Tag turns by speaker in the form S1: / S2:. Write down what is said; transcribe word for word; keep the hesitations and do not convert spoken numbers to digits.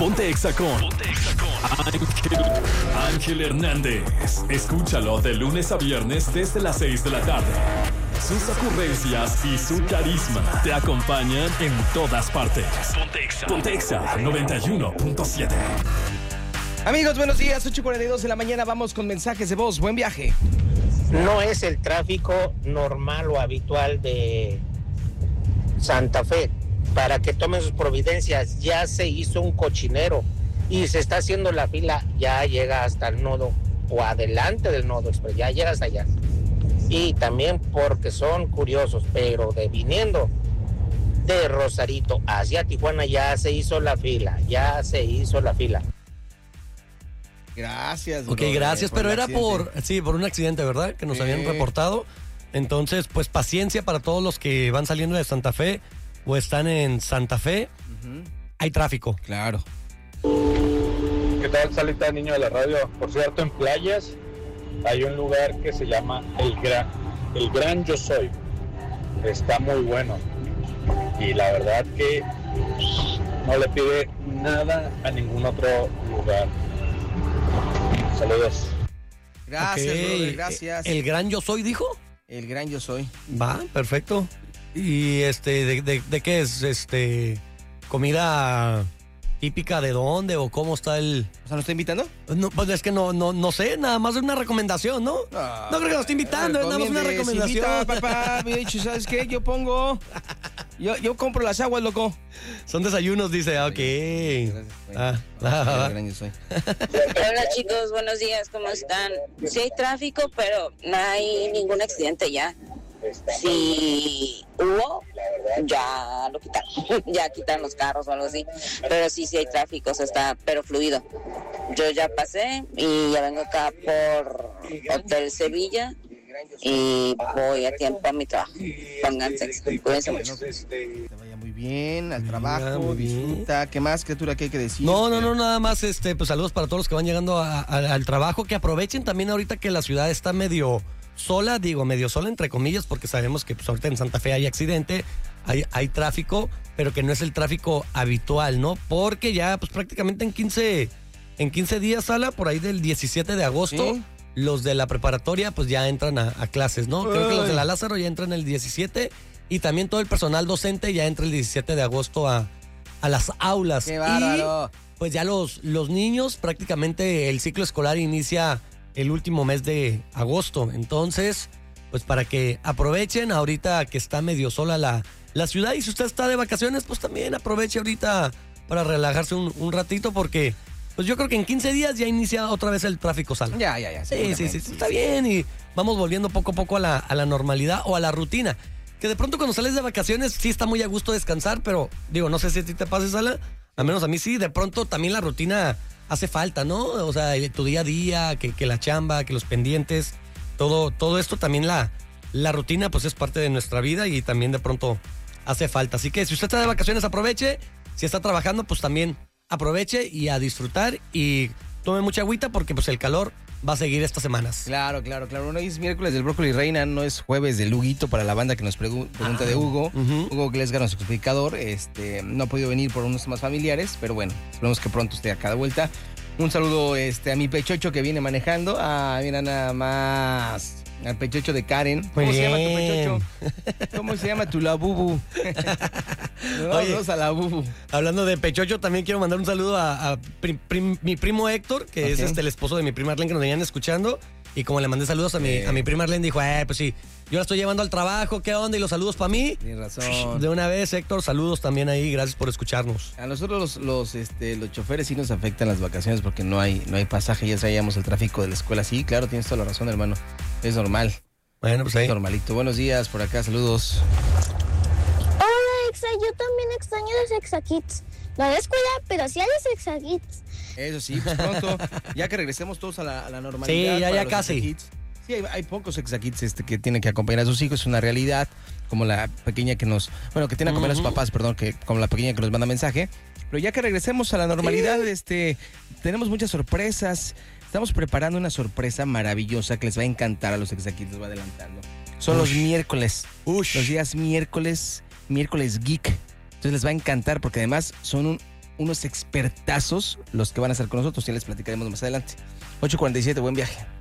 S1: Ponte Exa con Ángel, Ángel Hernández. Escúchalo de lunes a viernes desde las seis de la tarde. Sus ocurrencias y su carisma te acompañan en todas partes. Ponte Exa, Ponte Exa noventa y uno punto siete.
S2: Amigos, buenos días, ocho cuarenta y dos de la mañana, vamos con mensajes de voz. Buen viaje.
S3: No es el tráfico normal o habitual de Santa Fe. Para que tomen sus providencias, ya se hizo un cochinero y se está haciendo la fila, ya llega hasta el nodo o adelante del nodo express, ya llega hasta allá. Y también porque son curiosos, pero de viniendo de Rosarito hacia Tijuana ya se hizo la fila, ya se hizo la fila.
S2: Gracias.
S4: Ok,
S2: brother,
S4: gracias,
S2: por
S4: pero
S2: el
S4: era
S2: accidente.
S4: por, sí, por un accidente, ¿verdad? Que nos
S2: Sí.
S4: habían reportado. Entonces, pues paciencia para todos los que van saliendo de Santa Fe o están en Santa Fe.
S2: Uh-huh.
S4: Hay tráfico.
S2: Claro.
S5: ¿Qué tal, Salita, niño de la radio? Por cierto, en Playas hay un lugar que se llama El Gran, El Gran Yo Soy. Está muy bueno. Y la verdad que no le pide nada a ningún otro lugar. Saludos.
S2: Gracias,
S4: Ok,
S2: brother, gracias.
S4: ¿El gran yo soy, dijo?
S2: El gran yo soy.
S4: Va, perfecto. ¿Y este, de, de, de qué es? Este, ¿comida típica de dónde o cómo está el...?
S2: O sea, ¿nos está invitando?
S4: No, pues es que no, no, no sé, nada más es una recomendación, ¿no?
S2: Ah,
S4: no creo que nos esté invitando, es nada más una
S2: recomiende, si
S4: recomendación.
S2: invita, papá, me ha dicho, ¿sabes qué? Yo pongo... Yo, yo compro las aguas, loco.
S4: Son desayunos, dice, ah, ok.
S2: Gracias,
S4: Ah,
S2: el
S4: ah, ah.
S2: gran yo soy.
S6: Hola chicos, buenos días, ¿cómo están? Sí hay tráfico, pero no hay ningún accidente ya. Si hubo, ya lo quitaron, ya quitaron los carros o algo así. Pero sí, sí hay tráfico, o sea, está, pero fluido. Yo ya pasé y ya vengo acá por Hotel Sevilla y voy a tiempo a mi trabajo. Pónganse, cuídense mucho.
S2: Te vaya muy bien, al
S4: Mira,
S2: trabajo,
S4: muy bien.
S2: disfruta. ¿Qué más, criatura, que hay que decir?
S4: No, no, no, nada más, este, pues saludos para todos los que van llegando a- a- al trabajo, que aprovechen también ahorita que la ciudad está medio sola, digo, medio sola entre comillas, porque sabemos que pues ahorita en Santa Fe hay accidente, hay, hay tráfico, pero que no es el tráfico habitual, ¿no? Porque ya, pues prácticamente en quince, en quince días, Sala, por ahí del diecisiete de agosto,
S2: ¿Sí?
S4: los de la preparatoria, pues ya entran a, a clases, ¿no? Creo que los de la Lázaro ya entran el diecisiete y también todo el personal docente ya entra el diecisiete de agosto a, a las aulas.
S2: ¡Qué
S4: Y
S2: bárbaro!
S4: pues ya los, los niños, prácticamente el ciclo escolar inicia el último mes de agosto. Entonces, pues para que aprovechen ahorita que está medio sola la, la ciudad. Y si usted está de vacaciones, pues también aproveche ahorita para relajarse un, un ratito porque pues yo creo que en quince días ya inicia otra vez el tráfico, Sala.
S2: Ya, ya, ya.
S4: Sí, sí, sí,
S2: seguramente,
S4: sí, está bien y vamos volviendo poco a poco a la, a la normalidad o a la rutina. Que de pronto cuando sales de vacaciones sí está muy a gusto descansar, pero digo, no sé si a ti te pasa, Sala, al menos a mí sí, de pronto también la rutina hace falta, ¿no? O sea, tu día a día, que, que la chamba, que los pendientes, todo, todo esto también la, la rutina pues es parte de nuestra vida y también de pronto hace falta. Así que si usted está de vacaciones aproveche, si está trabajando pues también aproveche y a disfrutar y tome mucha agüita porque pues el calor va a seguir estas semanas.
S2: Claro, claro, claro. Bueno, hoy es miércoles del Brócoli Reina, no es jueves del Huguito para la banda que nos pregu- pregunta
S4: Ah,
S2: de Hugo.
S4: ujú.
S2: Hugo Glesga, nuestro explicador, este, no ha podido venir por unos temas familiares, pero bueno, esperemos que pronto esté acá de vuelta. Un saludo este, a mi pechocho que viene manejando. Ah, mira nada más. Al pechocho de Karen. ¿Cómo
S4: Muy
S2: se llama tu
S4: bien.
S2: pechocho? ¿Cómo se llama tu labubu?
S4: Oye.
S2: Vamos a la bubu.
S4: Hablando de Pechocho, también quiero mandar un saludo a, a prim- prim- mi primo Héctor, que es
S2: Ok.
S4: este, el esposo de mi prima Arlene, que nos venían escuchando. Y como le mandé saludos a mi,
S2: Eh.
S4: a mi prima Arlene, dijo, eh, pues sí, yo la estoy llevando al trabajo, ¿qué onda? Y los saludos para mí.
S2: Tienes razón.
S4: De una vez, Héctor, saludos también ahí, gracias por escucharnos.
S2: A nosotros los, los, este, los choferes sí nos afectan las vacaciones porque no hay, no hay pasaje, ya sabíamos el tráfico de la escuela. Sí, claro, tienes toda la razón, hermano. Es normal,
S4: Bueno, pues
S2: es
S4: ahí.
S2: normalito. Buenos días, por acá, saludos.
S7: Hola, Exa, yo también extraño los Exa Kids. No a la escuela, pero sí a los Exa Kids.
S2: Eso sí, pues pronto, ya que regresemos todos a la, a la normalidad.
S4: Sí, ya,
S2: para
S4: ya
S2: los
S4: casi.
S2: Exa Kids. Sí, hay, hay pocos Exa Kids este, que tienen que acompañar a sus hijos, es una realidad, como la pequeña que nos, bueno, que tiene que acompañar a sus
S4: Ujú.
S2: papás, perdón, que como la pequeña que nos manda mensaje. Pero ya que regresemos a la normalidad, este, tenemos muchas sorpresas. Estamos preparando una sorpresa maravillosa que les va a encantar a los Exa Kids, les va adelantando. Son los
S4: Ush.
S2: miércoles,
S4: Ush.
S2: los días miércoles, miércoles geek. Entonces les va a encantar porque además son un unos expertazos los que van a estar con nosotros, ya les platicaremos más adelante. ocho cuarenta y siete, buen viaje.